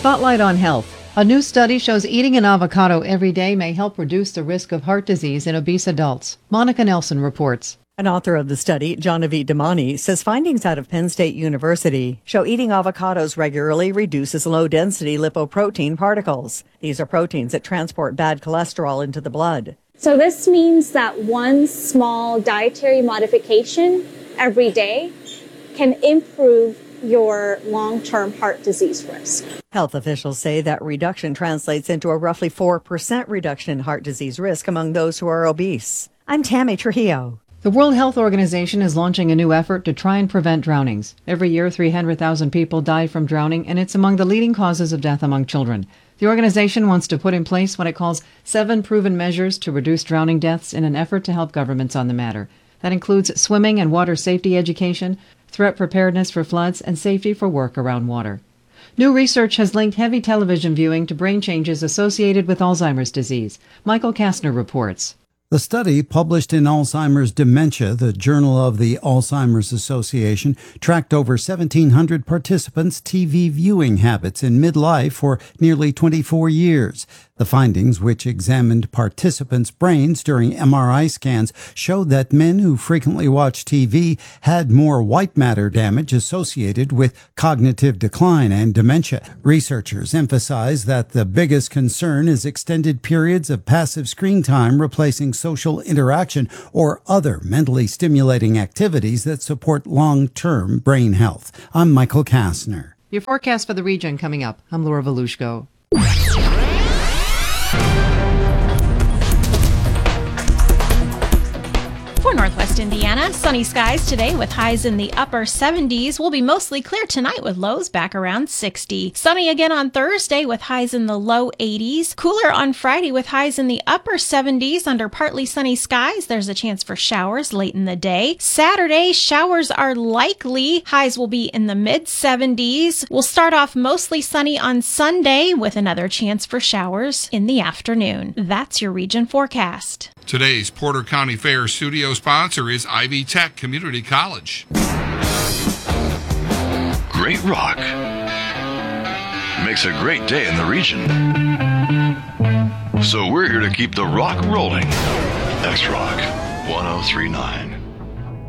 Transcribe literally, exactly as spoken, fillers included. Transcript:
Spotlight on health. A new study shows eating an avocado every day may help reduce the risk of heart disease in obese adults. Monica Nelson reports. An author of the study, Genevieve Damani, says findings out of Penn State University show eating avocados regularly reduces low-density lipoprotein particles. These are proteins that transport bad cholesterol into the blood. So this means that one small dietary modification every day can improve your long-term heart disease risk. Health officials say that reduction translates into a roughly four percent reduction in heart disease risk among those who are obese. I'm Tammy Trujillo. The World Health Organization is launching a new effort to try and prevent drownings. Every year, three hundred thousand people die from drowning, and it's among the leading causes of death among children. The organization wants to put in place what it calls seven proven measures to reduce drowning deaths in an effort to help governments on the matter. That includes swimming and water safety education, threat preparedness for floods, and safety for work around water. New research has linked heavy television viewing to brain changes associated with Alzheimer's disease. Michael Kastner reports. The study, published in Alzheimer's Dementia, the Journal of the Alzheimer's Association, tracked over seventeen hundred participants' T V viewing habits in midlife for nearly twenty-four years. The findings, which examined participants' brains during M R I scans, showed that men who frequently watched T V had more white matter damage associated with cognitive decline and dementia. Researchers emphasize that the biggest concern is extended periods of passive screen time replacing social interaction or other mentally stimulating activities that support long-term brain health. I'm Michael Kastner. Your forecast for the region coming up. I'm Laura Volushko. For Northwest Indiana, sunny skies today with highs in the upper seventies. Will be mostly clear tonight with lows back around sixty. Sunny again on Thursday with highs in the low eighties. Cooler on Friday with highs in the upper seventies. Under partly sunny skies, there's a chance for showers late in the day. Saturday, showers are likely. Highs will be in the mid seventies. We'll start off mostly sunny on Sunday with another chance for showers in the afternoon. That's your region forecast. Today's Porter County Fair studio sponsor is Ivy Tech Community College. Great rock makes a great day in the region. So we're here to keep the rock rolling. X-Rock one oh three point nine.